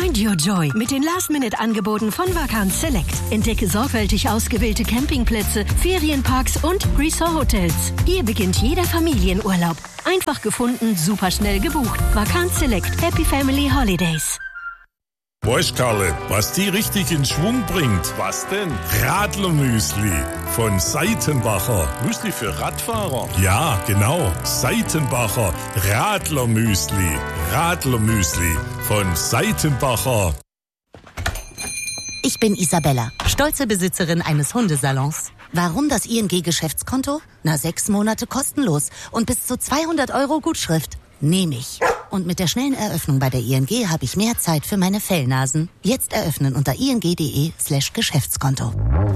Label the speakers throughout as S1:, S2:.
S1: Find your joy mit den Last-Minute-Angeboten von Vacanz Select. Entdecke sorgfältig ausgewählte Campingplätze, Ferienparks und Resort-Hotels. Hier beginnt jeder Familienurlaub. Einfach gefunden, super schnell gebucht. Vacanz Select. Happy Family Holidays.
S2: Weißt, Karle, was die richtig in Schwung bringt?
S3: Was denn?
S2: Radlermüsli von Seitenbacher.
S3: Müsli für Radfahrer?
S2: Ja, genau. Seitenbacher Radlermüsli. Radlermüsli von Seitenbacher.
S4: Ich bin Isabella, stolze Besitzerin eines Hundesalons. Warum das ING-Geschäftskonto? 6 Monate kostenlos und bis zu 200 € Gutschrift. Nehme ich. Und mit der schnellen Eröffnung bei der ING habe ich mehr Zeit für meine Fellnasen. Jetzt eröffnen unter ing.de/Geschäftskonto.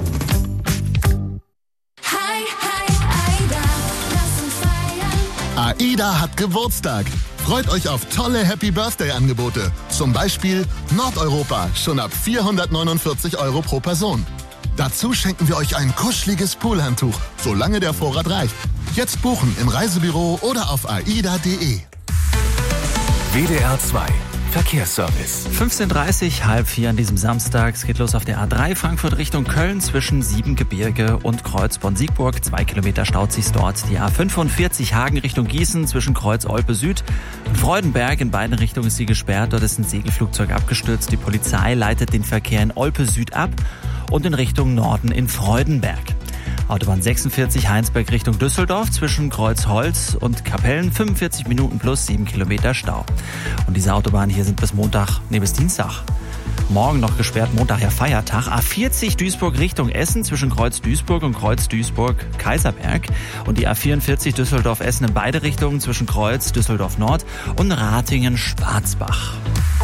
S5: AIDA hat Geburtstag. Freut euch auf tolle Happy-Birthday-Angebote. Zum Beispiel Nordeuropa, schon ab 449 € pro Person. Dazu schenken wir euch ein kuscheliges Poolhandtuch, solange der Vorrat reicht. Jetzt buchen im Reisebüro oder auf aida.de.
S6: WDR 2 Verkehrsservice.
S7: 15:30, 3:30 an diesem Samstag. Es geht los auf der A3 Frankfurt Richtung Köln zwischen Siebengebirge und Kreuz-Bonn-Siegburg. 2 Kilometer staut sich dort. Die A45 Hagen Richtung Gießen zwischen Kreuz-Olpe Süd und Freudenberg. In beiden Richtungen ist sie gesperrt. Dort ist ein Segelflugzeug abgestürzt. Die Polizei leitet den Verkehr in Olpe Süd ab und in Richtung Norden in Freudenberg. Autobahn 46 Heinsberg Richtung Düsseldorf zwischen Kreuzholz und Kapellen 45 Minuten plus 7 Kilometer Stau. Und diese Autobahnen hier sind bis Dienstag. Morgen noch gesperrt, Montag ja Feiertag. A40 Duisburg Richtung Essen zwischen Kreuz Duisburg und Kreuz Duisburg-Kaiserberg. Und die A44 Düsseldorf-Essen in beide Richtungen zwischen Kreuz Düsseldorf Nord und Ratingen-Schwarzbach.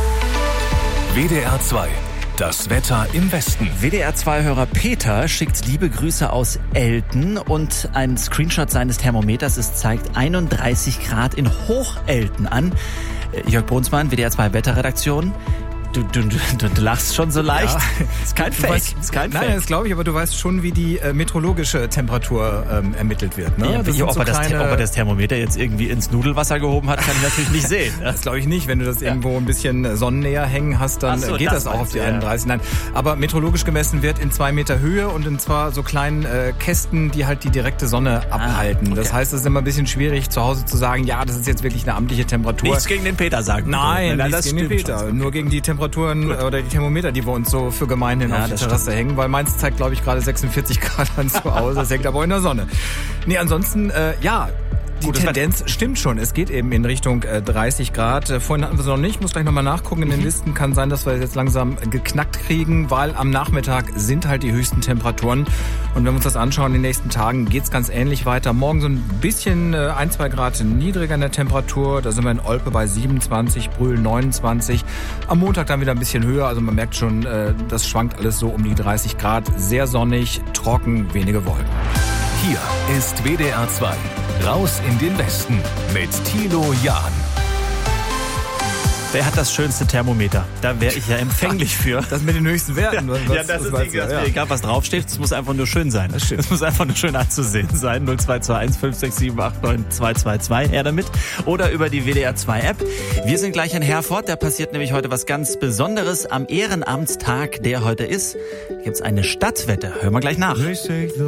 S6: WDR 2 Das Wetter im Westen.
S7: WDR-2-Hörer Peter schickt liebe Grüße aus Elten und ein Screenshot seines Thermometers. Es zeigt 31 Grad in Hochelten an. Jörg Brunsmann, WDR-2-Wetterredaktion. Du lachst schon so leicht.
S8: Ja.
S7: Ist kein Fake.
S8: Nein, das glaube ich, aber du weißt schon, wie die meteorologische Temperatur ermittelt wird. Ne?
S7: Ja, ob er das Thermometer jetzt irgendwie ins Nudelwasser gehoben hat, kann ich natürlich nicht sehen.
S8: Das glaube ich nicht. Wenn du das irgendwo ein bisschen sonnennäher hängen hast, dann geht das auch auf die 31. Nein, aber meteorologisch gemessen wird in 2 Meter Höhe und in zwar so kleinen Kästen, die halt die direkte Sonne abhalten. Okay. Das heißt, es ist immer ein bisschen schwierig, zu Hause zu sagen, ja, das ist jetzt wirklich eine amtliche Temperatur.
S7: Nichts gegen den Peter sagen.
S8: Nein, nichts gegen den Peter.
S7: Schon.
S8: Nur gegen die Temperaturen oder die Thermometer, die wir uns so für gemeinhin auf die Terrasse hängen, weil meins zeigt, glaube ich, gerade 46 Grad an zu Hause. Das hängt aber auch in der Sonne. Nee, ansonsten, die Tendenz stimmt schon. Es geht eben in Richtung 30 Grad. Vorhin hatten wir es noch nicht. Muss gleich nochmal nachgucken. In den Listen kann sein, dass wir jetzt langsam geknackt kriegen, weil am Nachmittag sind halt die höchsten Temperaturen. Und wenn wir uns das anschauen, in den nächsten Tagen geht's ganz ähnlich weiter. Morgen so ein bisschen 1-2 Grad niedriger in der Temperatur. Da sind wir in Olpe bei 27, Brühl 29. Am Montag dann wieder ein bisschen höher. Also man merkt schon, das schwankt alles so um die 30 Grad. Sehr sonnig, trocken, wenige Wolken.
S6: Hier ist WDR 2. Raus in den Westen mit Thilo Jahn.
S7: Wer hat das schönste Thermometer? Da wäre ich ja empfänglich für.
S8: Das mit den höchsten Werten.
S7: Das ist egal, was draufsteht. Es muss einfach nur schön sein. Es muss einfach nur schön anzusehen sein. 0221 567 89222. Her damit. Oder über die WDR 2 App. Wir sind gleich in Herford. Da passiert nämlich heute was ganz Besonderes. Am Ehrenamtstag, der heute ist, gibt's eine Stadtwette. Hören wir gleich nach.